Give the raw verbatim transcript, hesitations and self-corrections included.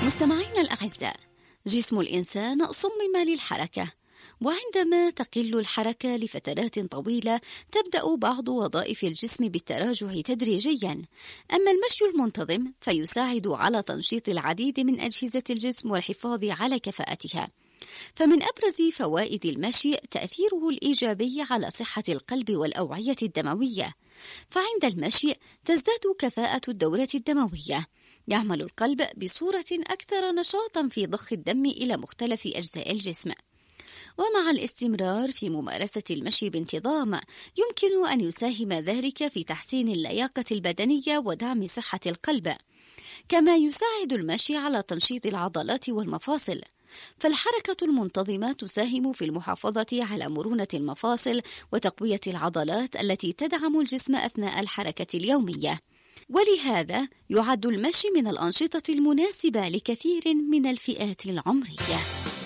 مستمعينا الأعزاء، جسم الإنسان صمم للحركة، وعندما تقل الحركة لفترات طويلة تبدأ بعض وظائف الجسم بالتراجع تدريجيا. أما المشي المنتظم فيساعد على تنشيط العديد من أجهزة الجسم والحفاظ على كفاءتها. فمن أبرز فوائد المشي تأثيره الإيجابي على صحة القلب والأوعية الدموية، فعند المشي تزداد كفاءة الدورة الدموية، يعمل القلب بصورة أكثر نشاطا في ضخ الدم إلى مختلف أجزاء الجسم. ومع الاستمرار في ممارسة المشي بانتظام يمكن أن يساهم ذلك في تحسين اللياقة البدنية ودعم صحة القلب. كما يساعد المشي على تنشيط العضلات والمفاصل، فالحركة المنتظمة تساهم في المحافظة على مرونة المفاصل وتقوية العضلات التي تدعم الجسم أثناء الحركة اليومية. ولهذا يعد المشي من الأنشطة المناسبة لكثير من الفئات العمرية.